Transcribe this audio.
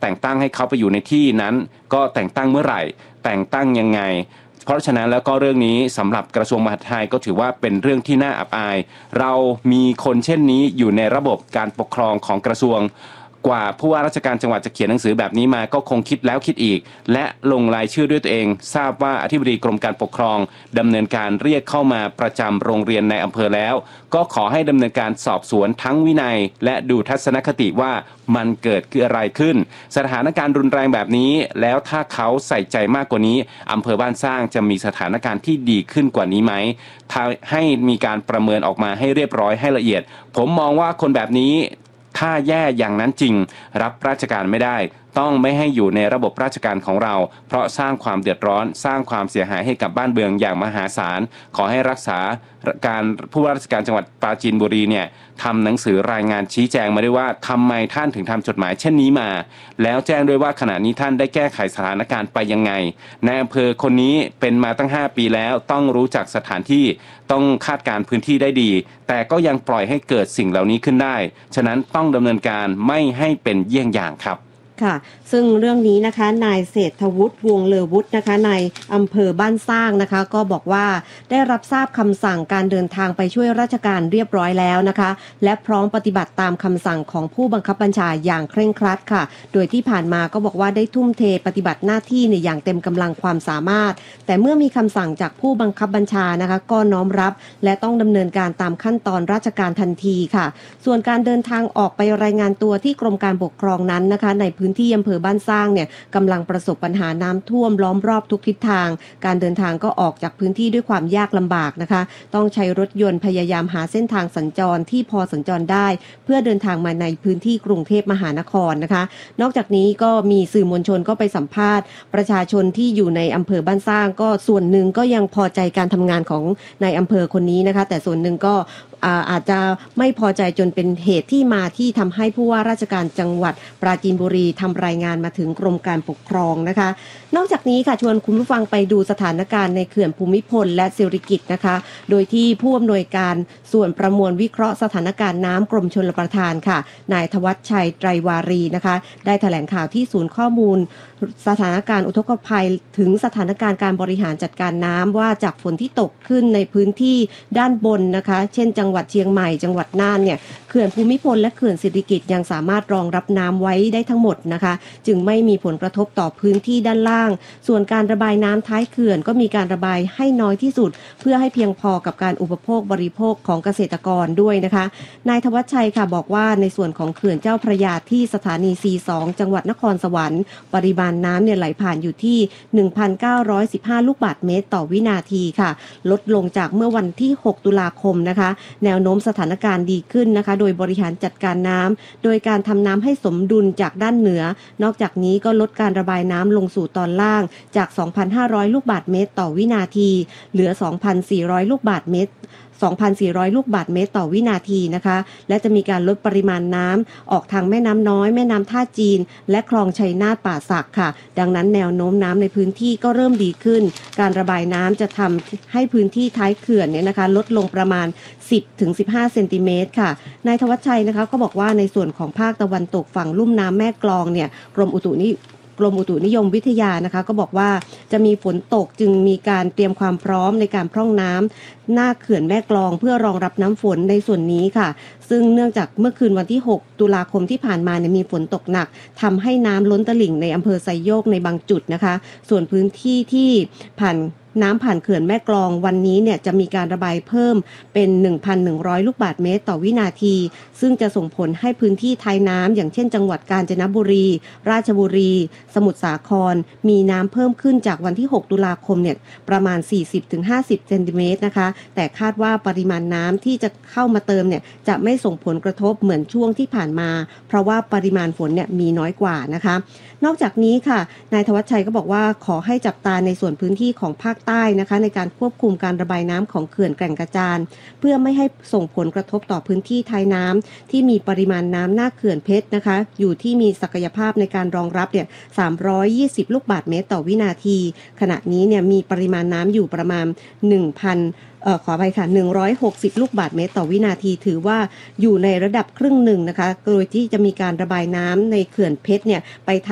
แต่งตั้งให้เขาไปอยู่ในที่นั้นก็แต่งตั้งเมื่อไหร่แต่งตั้งยังไงเพราะฉะนั้นแล้วก็เรื่องนี้สำหรับกระทรวงมหาดไทยก็ถือว่าเป็นเรื่องที่น่าอับอายเรามีคนเช่นนี้อยู่ในระบบการปกครองของกระทรวงกว่าผู้ว่าราชการจังหวัดจะเขียนหนังสือแบบนี้มาก็คงคิดแล้วคิดอีกและลงรายชื่อด้วยตัวเองทราบว่าอธิบดีกรมการปกครองดำเนินการเรียกเข้ามาประจำโรงเรียนในอำเภอแล้วก็ขอให้ดำเนินการสอบสวนทั้งวินัยและดูทัศนคติว่ามันเกิดอะไรขึ้นสถานการณ์รุนแรงแบบนี้แล้วถ้าเขาใส่ใจมากกว่านี้อำเภอบ้านสร้างจะมีสถานการณ์ที่ดีขึ้นกว่านี้ไหมให้มีการประเมินออกมาให้เรียบร้อยให้ละเอียดผมมองว่าคนแบบนี้ถ้าแย่อย่างนั้นจริงรับราชการไม่ได้ต้องไม่ให้อยู่ในระบบราชการของเราเพราะสร้างความเดือดร้อนสร้างความเสียหายให้กับบ้านเมืองอย่างมหาศาลขอให้รักษาการผู้ว่าราชการจังหวัดปราจีนบุรีเนี่ยทำหนังสือรายงานชี้แจงมาด้วยว่าทำไมท่านถึงทำจดหมายเช่นนี้มาแล้วแจ้งด้วยว่าขณะนี้ท่านได้แก้ไขสถานการณ์ไปยังไงในอำเภอคนนี้เป็นมาตั้ง5ปีแล้วต้องรู้จักสถานที่ต้องคาดการพื้นที่ได้ดีแต่ก็ยังปล่อยให้เกิดสิ่งเหล่านี้ขึ้นได้ฉะนั้นต้องดำเนินการไม่ให้เป็นเยี่ยงอย่างครับค่ะซึ่งเรื่องนี้นะคะนายเศรษฐวุฒิวงเลอวุฒินะคะในอำเภอบ้านสร้างนะคะก็บอกว่าได้รับทราบคำสั่งการเดินทางไปช่วยราชการเรียบร้อยแล้วนะคะและพร้อมปฏิบัติตามคำสั่งของผู้บังคับบัญชาอย่างเคร่งครัดค่ะโดยที่ผ่านมาก็บอกว่าได้ทุ่มเทปฏิบัติหน้าที่ในอย่างเต็มกำลังความสามารถแต่เมื่อมีคำสั่งจากผู้บังคับบัญชานะคะก็น้อมรับและต้องดำเนินการตามขั้นตอนราชการทันทีค่ะส่วนการเดินทางออกไปรายงานตัวที่กรมการปกครองนั้นนะคะในพื้นที่อำเภอบ้านสร้างเนี่ยกำลังประสบปัญหาน้ำท่วมล้อมรอบทุกทิศทางการเดินทางก็ออกจากพื้นที่ด้วยความยากลำบากนะคะต้องใช้รถยนต์พยายามหาเส้นทางสัญจรที่พอสัญจรได้เพื่อเดินทางมาในพื้นที่กรุงเทพมหานครนะคะนอกจากนี้ก็มีสื่อมวลชนก็ไปสัมภาษณ์ประชาชนที่อยู่ในอำเภอบ้านสร้างก็ส่วนหนึ่งก็ยังพอใจการทำงานของนายอำเภอคนนี้นะคะแต่ส่วนหนึ่งก็อาจจะไม่พอใจจนเป็นเหตุที่มาที่ทำให้ผู้ว่าราชการจังหวัดปราจีนบุรีทำรายงานมาถึงกรมการปกครองนะคะนอกจากนี้ค่ะชวนคุณผู้ฟังไปดูสถานการณ์ในเขื่อนภูมิพลและสิริกิติ์นะคะโดยที่ผู้อำนวยการส่วนประมวลวิเคราะห์สถานการณ์น้ำกรมชลประทานค่ะนายธวัชชัยไตรวารีนะคะได้แถลงข่าวที่ศูนย์ข้อมูลสถานการณ์อุทกภัยถึงสถานการณ์การบริหารจัดการน้ำว่าจากฝนที่ตกขึ้นในพื้นที่ด้านบนนะคะเช่นจังหวัดเชียงใหม่จังหวัดน่านเนี่ยเขื่อนภูมิพลและเขื่อนสิริกิติ์ยังสามารถรองรับน้ำไว้ได้ทั้งหมดนะคะจึงไม่มีผลกระทบต่อพื้นที่ด้านล่างส่วนการระบายน้ำท้ายเขื่อนก็มีการระบายให้น้อยที่สุดเพื่อให้เพียงพอกับการอุปโภคบริโภคของเกษตรกรด้วยนะคะนายธวัชชัยค่ะบอกว่าในส่วนของเขื่อนเจ้าพระยาที่สถานี C2 จังหวัดนครสวรรค์ปริมาณน้ำเนี่ยไหลผ่านอยู่ที่ 1,915 ลูกบาศก์เมตรต่อวินาทีค่ะลดลงจากเมื่อวันที่6ตุลาคมนะคะแนวโน้มสถานการณ์ดีขึ้นนะคะโดยบริหารจัดการน้ำโดยการทำน้ำให้สมดุลจากด้านเหนือนอกจากนี้ก็ลดการระบายน้ำลงสู่ตอนล่างจาก 2,500 ลูกบาศก์เมตรต่อวินาทีเหลือ 2,400 ลูกบาศก์เมตร2,400 ลูกบาศก์เมตรต่อวินาทีนะคะและจะมีการลดปริมาณน้ำออกทางแม่น้ำน้อยแม่น้ำท่าจีนและคลองชัยนาทป่าสักค่ะดังนั้นแนวโน้มน้ำในพื้นที่ก็เริ่มดีขึ้นการระบายน้ำจะทำให้พื้นที่ท้ายเขื่อนเนี่ยนะคะลดลงประมาณ 10-15 เซนติเมตรค่ะนายธวัชชัยนะคะก็บอกว่าในส่วนของภาคตะวันตกฝั่งลุ่มน้ำแม่กลองเนี่ยกรมอุตุนิยมวิทยานะคะก็บอกว่าจะมีฝนตกจึงมีการเตรียมความพร้อมในการพร่องน้ำหน้าเขื่อนแม่กลองเพื่อรองรับน้ำฝนในส่วนนี้ค่ะซึ่งเนื่องจากเมื่อคืนวันที่6ตุลาคมที่ผ่านมาเนี่ยมีฝนตกหนักทำให้น้ำล้นตลิ่งในอำเภอไซโยกในบางจุดนะคะส่วนพื้นที่ที่ผ่านเขื่อนแม่กลองวันนี้เนี่ยจะมีการระบายเพิ่มเป็น 1,100 ลูกบาศก์เมตรต่อวินาทีซึ่งจะส่งผลให้พื้นที่ท้ายน้ำอย่างเช่นจังหวัดกาญจนบุรีราชบุรีสมุทรสาครมีน้ำเพิ่มขึ้นจากวันที่6ตุลาคมเนี่ยประมาณ 40-50 เซนติเมตรนะคะแต่คาดว่าปริมาณน้ำที่จะเข้ามาเติมเนี่ยจะไม่ส่งผลกระทบเหมือนช่วงที่ผ่านมาเพราะว่าปริมาณฝนเนี่ยมีน้อยกว่านะคะนอกจากนี้ค่ะนายธวัชชัยก็บอกว่าขอให้จับตาในส่วนพื้นที่ของภาคใต้นะคะในการควบคุมการระบายน้ำของเขื่อนแก่งกระจานเพื่อไม่ให้ส่งผลกระทบต่อพื้นที่ท้ายน้ำที่มีปริมาณน้ำหน้าเขื่อนเพชรนะคะอยู่ที่มีศักยภาพในการรองรับเนี่ย320 ลูกบาศก์เมตรต่อวินาทีขณะนี้เนี่ยมีปริมาณน้ำอยู่ประมาณ ขออภัยค่ะ160 ลูกบาศก์เมตรต่อวินาทีถือว่าอยู่ในระดับครึ่งหนึ่งนะคะโดยที่จะมีการระบายน้ำในเขื่อนเพชรเนี่ยไป